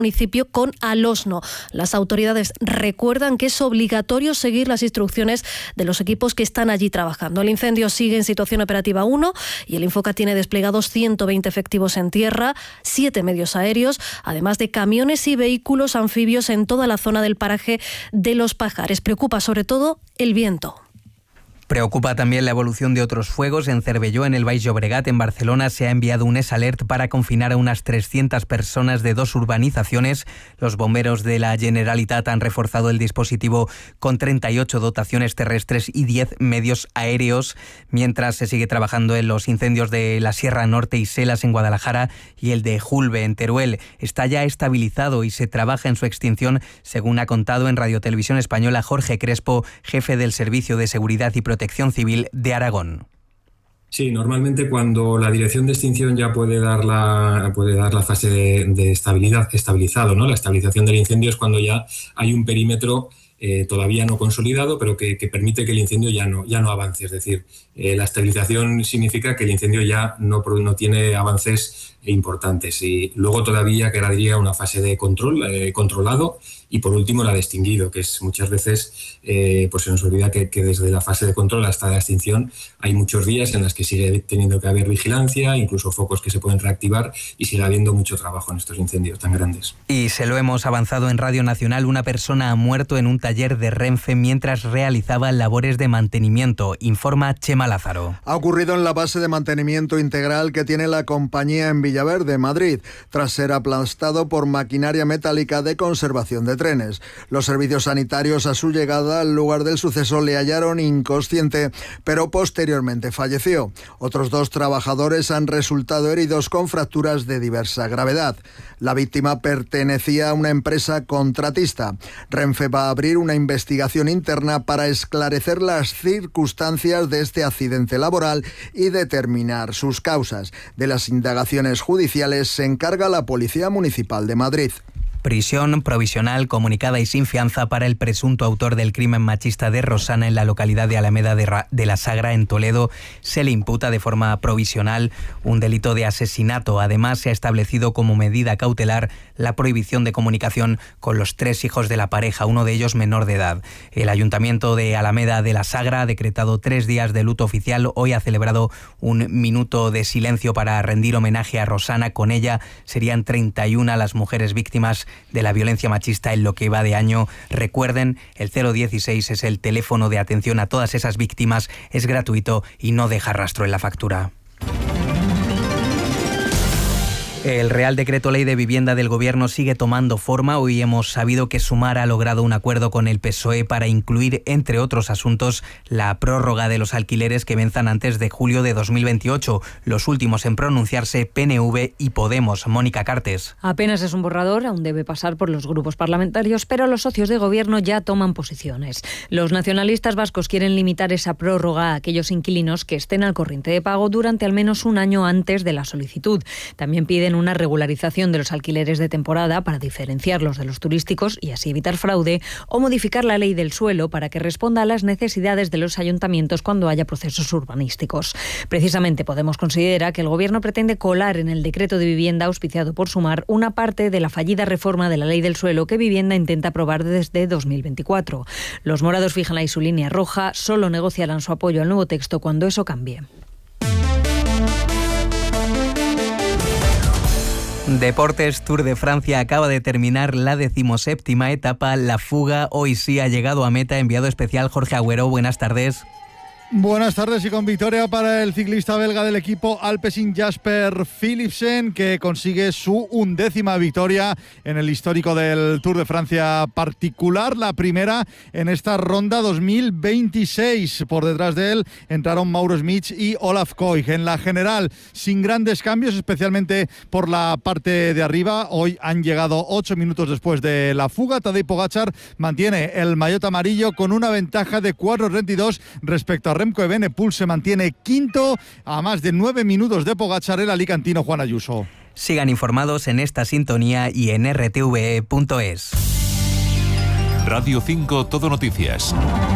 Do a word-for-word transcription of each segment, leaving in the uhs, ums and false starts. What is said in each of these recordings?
municipio con Alosno. Las autoridades recuerdan que es obligatorio seguir las instrucciones de los equipos que están allí trabajando. El incendio sigue en situación operativa uno y el Infoca tiene desplegados ciento veinte efectivos en tierra, siete medios aéreos, además de camiones y vehículos anfibios en toda la zona del paraje de Los Pajares. Preocupa sobre todo el viento. Preocupa también la evolución de otros fuegos. En Cervelló, en el Baix Llobregat, en Barcelona, se ha enviado un S-Alert para confinar a unas trescientas personas de dos urbanizaciones. Los bomberos de la Generalitat han reforzado el dispositivo con treinta y ocho dotaciones terrestres y diez medios aéreos, mientras se sigue trabajando en los incendios de la Sierra Norte y Selas en Guadalajara y el de Julbe en Teruel. Está ya estabilizado y se trabaja en su extinción, según ha contado en Radio Televisión Española Jorge Crespo, jefe del Servicio de Seguridad y Protección Protección Civil de Aragón. Sí, normalmente cuando la dirección de extinción ya puede dar la, puede dar la fase de, de estabilidad, estabilizado, ¿no? La estabilización del incendio es cuando ya hay un perímetro eh, todavía no consolidado, pero que, que permite que el incendio ya no, ya no avance. Es decir, eh, la estabilización significa que el incendio ya no, no tiene avances importantes. Y luego todavía quedaría una fase de control, eh, controlado, y por último la de extinguido, que es muchas veces eh, pues se nos olvida que, que desde la fase de control hasta la extinción hay muchos días en los que sigue teniendo que haber vigilancia, incluso focos que se pueden reactivar, y sigue habiendo mucho trabajo en estos incendios tan grandes. Y se lo hemos avanzado en Radio Nacional. Una persona ha muerto en un taller de Renfe mientras realizaba labores de mantenimiento, informa Chema Lázaro. Ha ocurrido en la base de mantenimiento integral que tiene la compañía en Villaverde, Madrid, tras ser aplastado por maquinaria metálica de conservación de trenes. Los servicios sanitarios a su llegada al lugar del suceso le hallaron inconsciente, pero posteriormente falleció. Otros dos trabajadores han resultado heridos con fracturas de diversa gravedad. La víctima pertenecía a una empresa contratista. Renfe va a abrir una investigación interna para esclarecer las circunstancias de este accidente laboral y determinar sus causas. De las indagaciones judiciales se encarga la Policía Municipal de Madrid. Prisión provisional comunicada y sin fianza para el presunto autor del crimen machista de Rosana en la localidad de Alameda de, Ra- de la Sagra, en Toledo. Se le imputa de forma provisional un delito de asesinato. Además, se ha establecido como medida cautelar la prohibición de comunicación con los tres hijos de la pareja, uno de ellos menor de edad. El Ayuntamiento de Alameda de la Sagra ha decretado tres días de luto oficial. Hoy ha celebrado un minuto de silencio para rendir homenaje a Rosana. Con ella serían treinta y una las mujeres víctimas de la violencia machista en lo que va de año. Recuerden, el cero dieciséis es el teléfono de atención a todas esas víctimas, es gratuito y no deja rastro en la factura. El Real Decreto Ley de Vivienda del Gobierno sigue tomando forma. Hoy hemos sabido que Sumar ha logrado un acuerdo con el P S O E para incluir, entre otros asuntos, la prórroga de los alquileres que venzan antes de julio de dos mil veintiocho. Los últimos en pronunciarse, P N V y Podemos. Mónica Cartes. Apenas es un borrador, aún debe pasar por los grupos parlamentarios, pero los socios de Gobierno ya toman posiciones. Los nacionalistas vascos quieren limitar esa prórroga a aquellos inquilinos que estén al corriente de pago durante al menos un año antes de la solicitud. También piden una regularización de los alquileres de temporada para diferenciarlos de los turísticos y así evitar fraude, o modificar la ley del suelo para que responda a las necesidades de los ayuntamientos cuando haya procesos urbanísticos. Precisamente Podemos considera que el Gobierno pretende colar en el decreto de vivienda auspiciado por Sumar una parte de la fallida reforma de la ley del suelo que Vivienda intenta aprobar desde dos mil veinticuatro. Los morados fijan ahí su línea roja, solo negociarán su apoyo al nuevo texto cuando eso cambie. Deportes. Tour de Francia acaba de terminar la decimoséptima etapa. La fuga hoy sí ha llegado a meta. Enviado especial Jorge Agüero, buenas tardes. Buenas tardes, y con victoria para el ciclista belga del equipo Alpecin, Jasper Philipsen, que consigue su undécima victoria en el histórico del Tour de Francia particular, la primera en esta ronda dos mil veintiséis. Por detrás de él entraron Mauro Schmitz y Olaf Koig. En la general, sin grandes cambios, especialmente por la parte de arriba. Hoy han llegado ocho minutos después de la fuga. Tadej Pogačar mantiene el maillot amarillo con una ventaja de cuatro veintidós respecto a Remco Evenepoel. Se mantiene quinto a más de nueve minutos de Pogačar el alicantino Juan Ayuso. Sigan informados en esta sintonía y en r t v e punto es. Radio cinco Todo Noticias.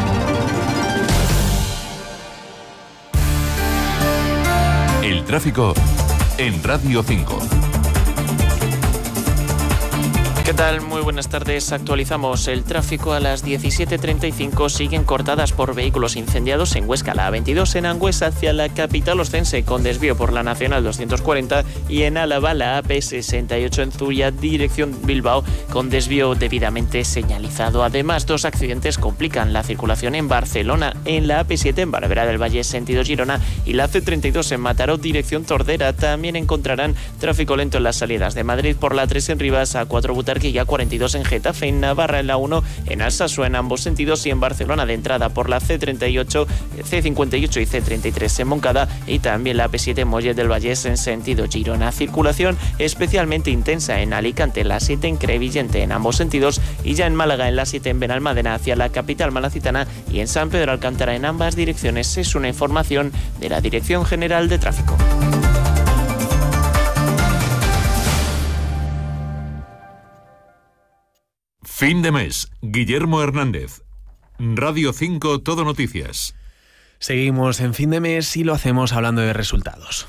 El tráfico en Radio cinco. ¿Qué tal? Muy buenas tardes. Actualizamos el tráfico a las diecisiete treinta y cinco. Siguen cortadas por vehículos incendiados en Huesca, la A veintidós, en Angües hacia la capital oscense con desvío por la Nacional doscientos cuarenta y en Álava la A P sesenta y ocho en Zuria, dirección Bilbao, con desvío debidamente señalizado. Además, dos accidentes complican la circulación en Barcelona, en la A P siete en Barberá del Valle, sentido Girona, y la C treinta y dos en Mataró, dirección Tordera. También encontrarán tráfico lento en las salidas de Madrid por la tres en Rivas, A cuatro Butarque y A cuarenta y dos en Getafe, en Navarra en la uno, en Alsasua en ambos sentidos y en Barcelona de entrada por la C treinta y ocho, C cincuenta y ocho y C treinta y tres en Moncada y también la A P siete en Mollet del Vallés en sentido Girona. Circulación especialmente intensa en Alicante, la siete en Crevillente en ambos sentidos y ya en Málaga en la siete en Benalmádena hacia la capital malacitana y en San Pedro Alcántara en ambas direcciones. Es una información de la Dirección General de Tráfico. Fin de mes. Guillermo Hernández. Radio cinco Todo Noticias. Seguimos en fin de mes y lo hacemos hablando de resultados.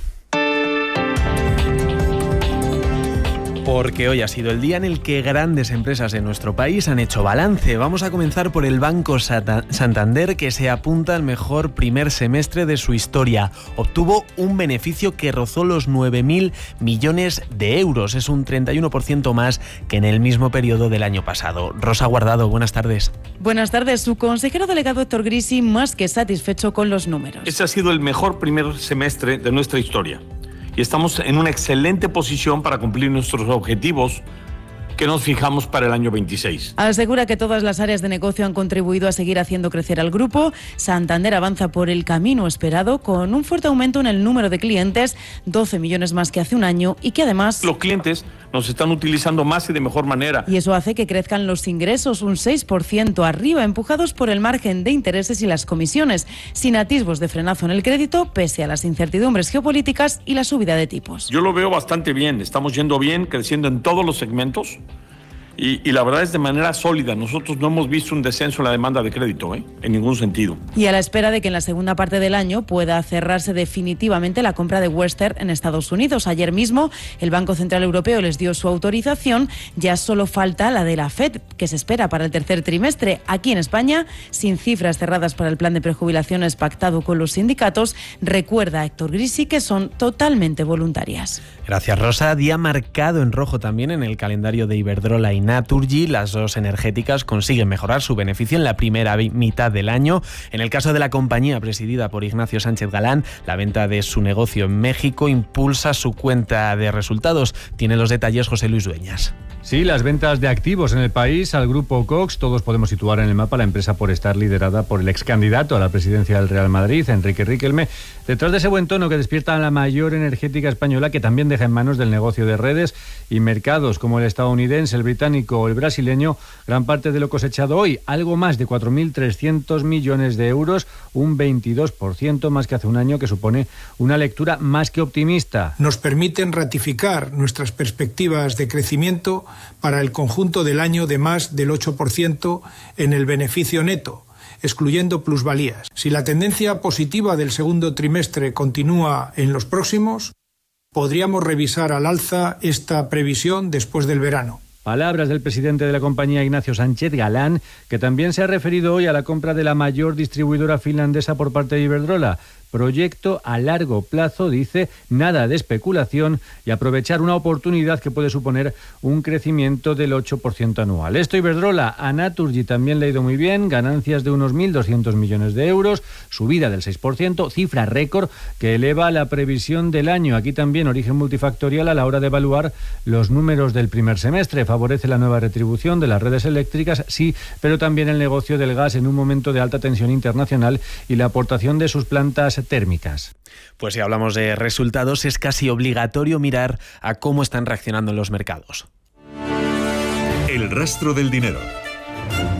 Porque hoy ha sido el día en el que grandes empresas de nuestro país han hecho balance. Vamos a comenzar por el Banco Santander, que se apunta al mejor primer semestre de su historia. Obtuvo un beneficio que rozó los nueve mil millones de euros. Es un treinta y uno por ciento más que en el mismo periodo del año pasado. Rosa Guardado, buenas tardes. Buenas tardes. Su consejero delegado Héctor Grisi, más que satisfecho con los números. Este ha sido el mejor primer semestre de nuestra historia. Y estamos en una excelente posición para cumplir nuestros objetivos que nos fijamos para el año veintiséis. Asegura que todas las áreas de negocio han contribuido a seguir haciendo crecer al grupo. Santander avanza por el camino esperado con un fuerte aumento en el número de clientes, doce millones más que hace un año y que además... Los clientes nos están utilizando más y de mejor manera. Y eso hace que crezcan los ingresos un seis por ciento arriba, empujados por el margen de intereses y las comisiones, sin atisbos de frenazo en el crédito, pese a las incertidumbres geopolíticas y la subida de tipos. Yo lo veo bastante bien, estamos yendo bien, creciendo en todos los segmentos. Y, y la verdad es de manera sólida. Nosotros no hemos visto un descenso en la demanda de crédito, ¿eh? En ningún sentido. Y a la espera de que en la segunda parte del año pueda cerrarse definitivamente la compra de Western en Estados Unidos. Ayer mismo el Banco Central Europeo les dio su autorización. Ya solo falta la de la Fed, que se espera para el tercer trimestre. Aquí en España, sin cifras cerradas para el plan de prejubilaciones pactado con los sindicatos, recuerda a Héctor Grisi que son totalmente voluntarias. Gracias, Rosa. Día marcado en rojo también en el calendario de Iberdrola y Naturgy. Las dos energéticas consiguen mejorar su beneficio en la primera mitad del año. En el caso de la compañía presidida por Ignacio Sánchez Galán, la venta de su negocio en México impulsa su cuenta de resultados. Tiene los detalles José Luis Dueñas. Sí, las ventas de activos en el país al grupo Cox, todos podemos situar en el mapa la empresa por estar liderada por el ex candidato a la presidencia del Real Madrid, Enrique Riquelme, detrás de ese buen tono que despierta a la mayor energética española, que también deja en manos del negocio de redes y mercados como el estadounidense, el británico o el brasileño, gran parte de lo cosechado hoy, algo más de cuatro mil trescientos millones de euros, un veintidós por ciento más que hace un año, que supone una lectura más que optimista. Nos permiten ratificar nuestras perspectivas de crecimiento para el conjunto del año de más del ocho por ciento en el beneficio neto, excluyendo plusvalías. Si la tendencia positiva del segundo trimestre continúa en los próximos, podríamos revisar al alza esta previsión después del verano. Palabras del presidente de la compañía, Ignacio Sánchez Galán, que también se ha referido hoy a la compra de la mayor distribuidora finlandesa por parte de Iberdrola. Proyecto a largo plazo, dice, nada de especulación y aprovechar una oportunidad que puede suponer un crecimiento del ocho por ciento anual. Esto Iberdrola. A Naturgy también le ha ido muy bien, ganancias de unos mil doscientos millones de euros, subida del seis por ciento, cifra récord que eleva la previsión del año. Aquí también origen multifactorial a la hora de evaluar los números del primer semestre. Favorece la nueva retribución de las redes eléctricas, sí, pero también el negocio del gas en un momento de alta tensión internacional y la aportación de sus plantas térmicas. Pues si hablamos de resultados, es casi obligatorio mirar a cómo están reaccionando los mercados. El rastro del dinero.